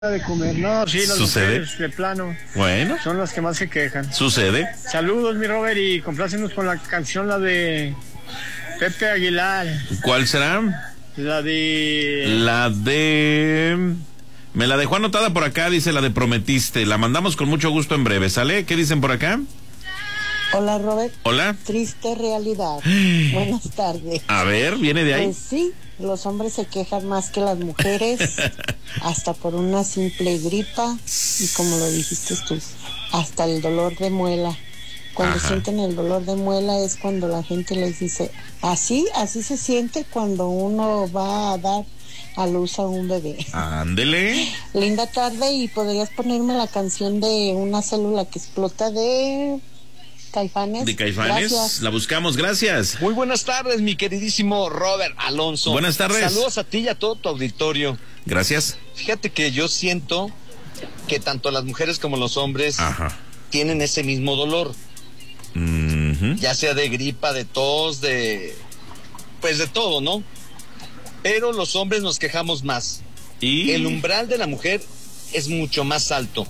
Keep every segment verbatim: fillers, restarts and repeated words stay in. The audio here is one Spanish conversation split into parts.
de comer. No, sí, las ¿Sucede? mujeres de plano Bueno, son las que más se quejan. sucede. Saludos, mi Robert, y complácenos con la canción, la de Pepe Aguilar, ¿Cuál será? la de... La de... Me la dejó anotada por acá, dice la de Prometiste. La mandamos con mucho gusto en breve, ¿sale? ¿Qué dicen por acá? Hola, Robert. Hola. Triste realidad. Buenas tardes. A ver, ¿viene de ahí? Pues sí, los hombres se quejan más que las mujeres, hasta por una simple gripa, y como lo dijiste tú, hasta el dolor de muela. Cuando Ajá. sienten el dolor de muela es cuando la gente les dice, así, así se siente cuando uno va a dar a luz a un bebé. Ándele. Linda tarde, y podrías ponerme la canción de una célula que explota de Caifanes. De Caifanes. Gracias. La buscamos, gracias. Muy buenas tardes, mi queridísimo Robert Alonso. Buenas tardes. Saludos a ti y a todo tu auditorio. Gracias. Fíjate que yo siento que tanto las mujeres como los hombres Ajá. tienen ese mismo dolor, Mhm. ya sea de gripa, de tos, de... pues de todo, ¿no? Pero los hombres nos quejamos más. Y... El umbral de la mujer es mucho más alto.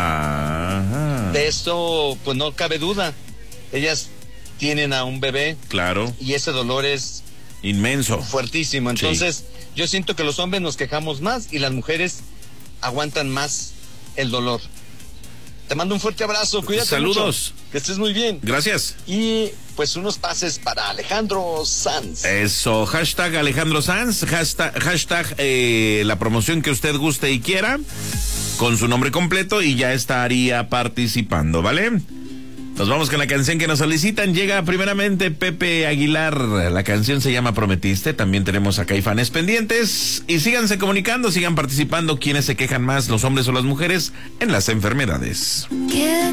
Ajá. De esto, pues no cabe duda. Ellas tienen a un bebé Claro. y ese dolor es Inmenso. fuertísimo. Entonces, yo siento que los hombres nos quejamos más y las mujeres aguantan más el dolor. Te mando un fuerte abrazo, cuídate. Saludos. Mucho, que estés muy bien. Gracias. Y pues unos pases para Alejandro Sanz. Eso, hashtag Alejandro Sanz, hashtag, hashtag eh, la promoción que usted guste y quiera, con su nombre completo, y ya estaría participando, ¿vale? Nos vamos con la canción que nos solicitan. Llega primeramente Pepe Aguilar. La canción se llama Prometiste. También tenemos a Caifanes pendientes. Y síganse comunicando, sigan participando. ¿Quiénes se quejan más, los hombres o las mujeres, en las enfermedades?